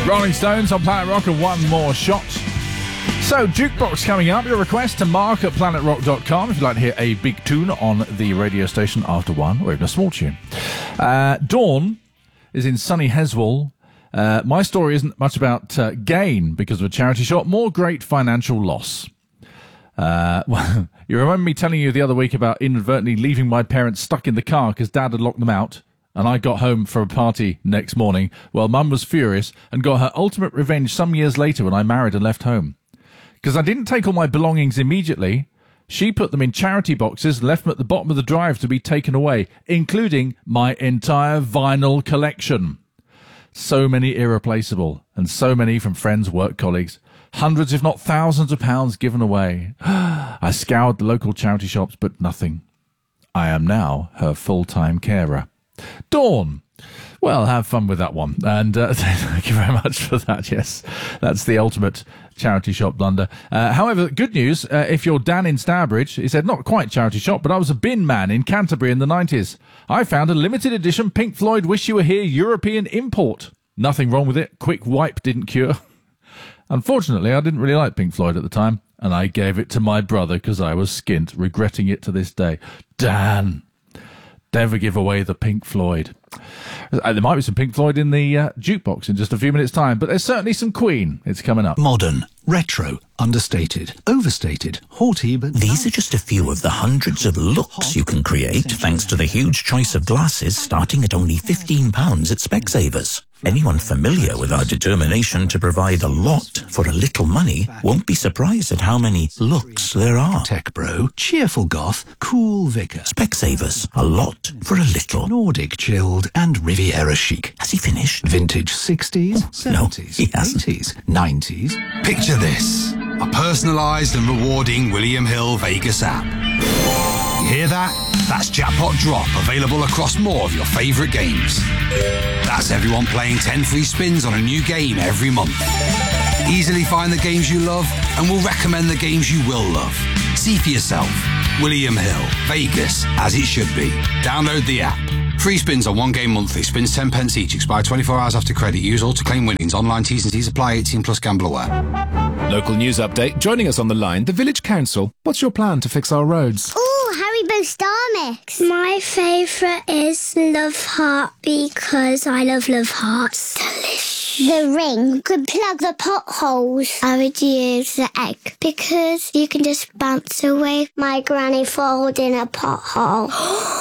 Rolling Stones on Planet Rock and one more shot. So, Jukebox coming up. Your request to mark at planetrock.com if you'd like to hear a big tune on the radio station after one, or even a small tune. Dawn is in sunny Heswall. My story isn't much about gain because of a charity shop, more great financial loss. Well, you remember me telling you the other week about inadvertently leaving my parents stuck in the car because Dad had locked them out, and I got home for a party next morning. Well, Mum was furious and got her ultimate revenge some years later when I married and left home. Because I didn't take all my belongings immediately, she put them in charity boxes and left them at the bottom of the drive to be taken away, including my entire vinyl collection. So many irreplaceable, and so many from friends, work colleagues. Hundreds, if not thousands of pounds given away. I scoured the local charity shops, but nothing. I am now her full-time carer. Dawn. Well, have fun with that one. And thank you very much for that. Yes, that's the ultimate charity shop blunder. However, good news, if you're Dan in Stourbridge, he said, not quite charity shop, but I was a bin man in Canterbury in the 90s. I found a limited edition Pink Floyd Wish You Were Here European import. Nothing wrong with it. Quick wipe didn't cure. Unfortunately, I didn't really like Pink Floyd at the time, and I gave it to my brother because I was skint, regretting it to this day. Dan, never give away the Pink Floyd. There might be some Pink Floyd in the jukebox in just a few minutes' time, but there's certainly some Queen. It's coming up. Modern, retro, understated, overstated, haughty, but... These are just a few of the hundreds of looks you can create thanks to the huge choice of glasses starting at only £15 at Specsavers. Anyone familiar with our determination to provide a lot for a little money won't be surprised at how many looks there are. Tech bro, cheerful goth, cool vicar. Specsavers, a lot for a little. Nordic chilled and Riviera chic. Has he finished? Vintage 60s, 70s, no, he hasn't. 80s, 90s. Picture this, a personalised and rewarding William Hill Vegas app. You hear that? That's Jackpot Drop, available across more of your favourite games. That's everyone playing 10 free spins on a new game every month. Easily find the games you love, and we'll recommend the games you will love. See for yourself. William Hill, Vegas, as it should be. Download the app. Free spins on one game monthly. Spins 10 pence each. Expire 24 hours after credit. Use all to claim winnings. Online T's and C's apply. 18 plus gamble aware. Local news update. Joining us on the line, the Village Council. What's your plan to fix our roads? Haribo Star Mix. My favourite is Love Heart because I love Hearts. Delicious. The ring could plug the potholes. I would use the egg because you can just bounce away my granny falls in a pothole.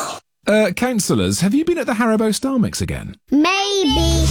Councillors, have you been at the Haribo Star Mix again? Maybe.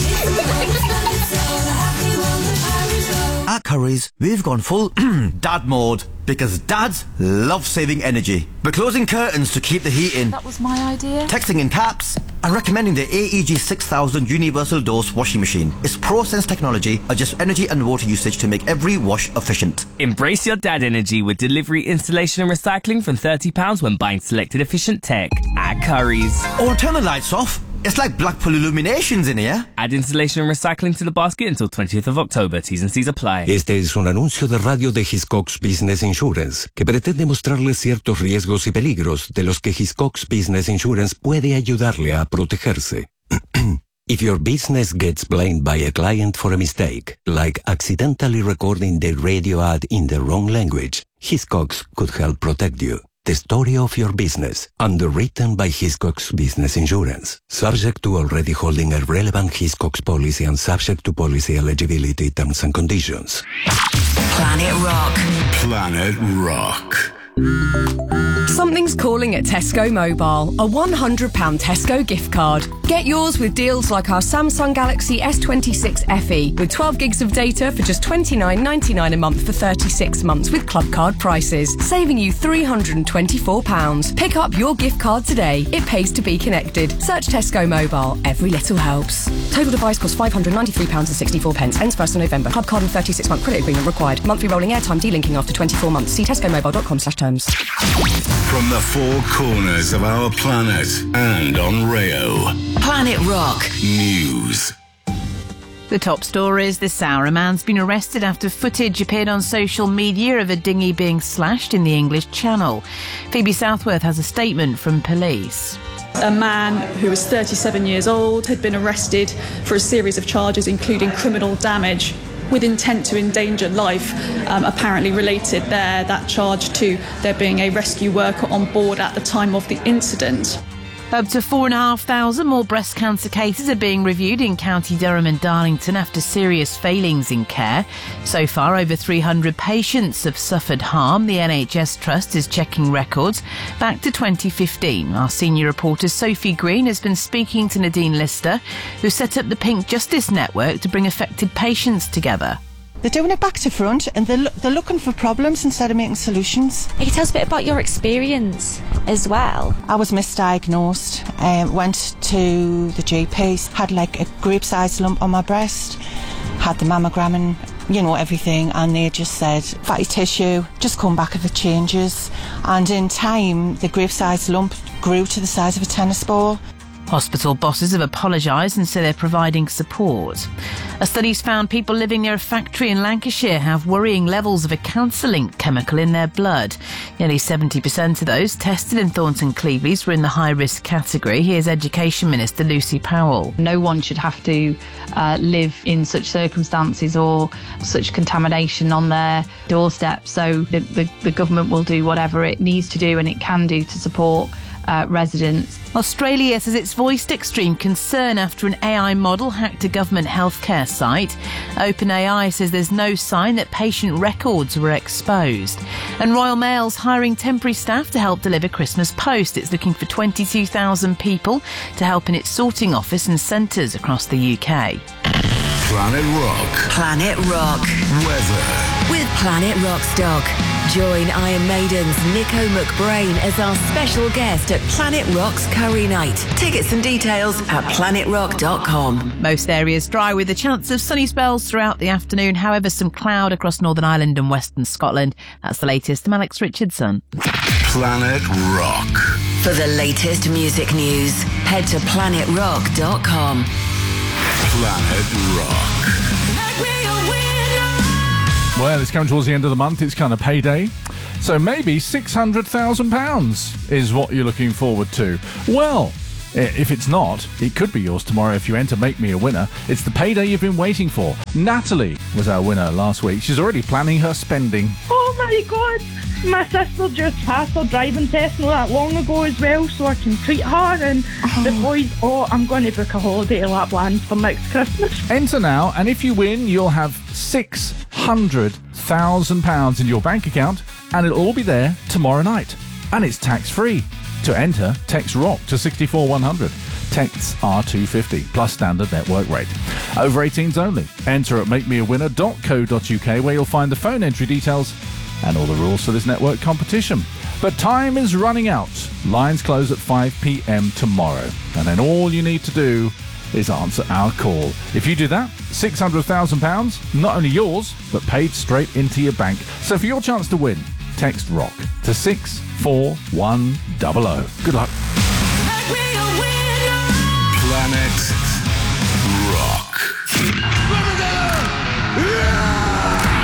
At Currys, we've gone full dad mode because dads love saving energy. We're closing curtains to keep the heat in. That was my idea. Texting in caps and recommending the AEG 6000 Universal Dose washing machine. Its ProSense technology adjusts energy and water usage to make every wash efficient. Embrace your dad energy with delivery, installation and recycling from £30 when buying selected efficient tech at Currys. Or turn the lights off. It's like Blackpool Illuminations in here. Add installation and recycling to the basket until 20th of October. T's and C's apply. Este es un anuncio de radio de Hiscox Business Insurance que pretende mostrarle ciertos riesgos y peligros de los que Hiscox Business Insurance puede ayudarle a protegerse. If your business gets blamed by a client for a mistake, like accidentally recording the radio ad in the wrong language, Hiscox could help protect you. The story of your business, underwritten by Hiscox Business Insurance. Subject to already holding a relevant Hiscox policy and subject to policy eligibility terms and conditions. Planet Rock. Planet Rock. Something's calling at Tesco Mobile. A £100 Tesco gift card. Get yours with deals like our Samsung Galaxy S26 FE with 12 gigs of data for just $29.99 a month for 36 months with club card prices, saving you £324. Pick up your gift card today. It pays to be connected. Search Tesco Mobile. Every little helps. Total device costs £593.64. Ends 1st of November. Club card and 36-month credit agreement required. Monthly rolling airtime delinking after 24 months. See tescomobile.com/terms. From the four corners of our planet and on Rayo. Planet Rock. News. The top stories this hour. A man's been arrested after footage appeared on social media of a dinghy being slashed in the English Channel. Phoebe Southworth has a statement from police. A man who was 37 years old had been arrested for a series of charges, including criminal damage with intent to endanger life, apparently related that charge to there being a rescue worker on board at the time of the incident. Up to 4,500 more breast cancer cases are being reviewed in County Durham and Darlington after serious failings in care. So far, over 300 patients have suffered harm. The NHS Trust is checking records back to 2015. Our senior reporter Sophie Green has been speaking to Nadine Lister, who set up the Pink Justice Network to bring affected patients together. They're doing it back to front and they're looking for problems instead of making solutions. Can you tell us a bit about your experience as well? I was misdiagnosed, went to the GP, had like a grape-sized lump on my breast, had the mammogram and, everything, and they just said, fatty tissue, just come back if it changes. And in time, the grape-sized lump grew to the size of a tennis ball. Hospital bosses have apologised and say they're providing support. A study's found people living near a factory in Lancashire have worrying levels of a cancer-linked chemical in their blood. Nearly 70% of those tested in Thornton Cleveleys were in the high-risk category. Here's Education Minister Lucy Powell. No one should have to live in such circumstances or such contamination on their doorstep. So the government will do whatever it needs to do and it can do to support residents. Australia says it's voiced extreme concern after an AI model hacked a government healthcare site. OpenAI says there's no sign that patient records were exposed. And Royal Mail's hiring temporary staff to help deliver Christmas post. It's looking for 22,000 people to help in its sorting office and centres across the UK. Planet Rock. Planet Rock. Weather. With Planet Rock stock. Join Iron Maiden's Nico McBrain as our special guest at Planet Rock's Curry Night. Tickets and details at planetrock.com. Most areas dry with a chance of sunny spells throughout the afternoon. However, some cloud across Northern Ireland and Western Scotland. That's the latest. I'm Alex Richardson. Planet Rock. For the latest music news, head to planetrock.com. Planet Rock. Well, it's coming towards the end of the month. It's kind of payday. So maybe £600,000 is what you're looking forward to. Well, if it's not, it could be yours tomorrow if you enter Make Me a Winner. It's the payday you've been waiting for. Natalie was our winner last week. She's already planning her spending. Oh my God! My sister just passed her driving test not that long ago as well, so I can treat her and the boys. I'm going to book a holiday to Lapland for next Christmas. Enter now, and if you win, you'll have £600,000 in your bank account, and it'll all be there tomorrow night. And it's tax-free. To enter, text ROCK to 64100. Texts are $2.50 plus standard network rate. Over 18s only. Enter at makemeawinner.co.uk, where you'll find the phone entry details and all the rules for this network competition. But time is running out. Lines close at 5 p.m. tomorrow. And then all you need to do is answer our call. If you do that, £600,000, not only yours, but paid straight into your bank. So for your chance to win, text ROCK to 64100. Good luck. Planet Rock.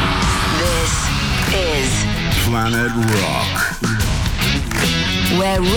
This is Planet Rock. where